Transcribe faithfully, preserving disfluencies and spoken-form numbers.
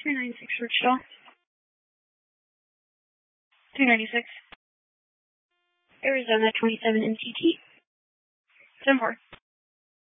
three ninety-six Wichita. two ninety-six. Arizona twenty-seven M T T. ten four.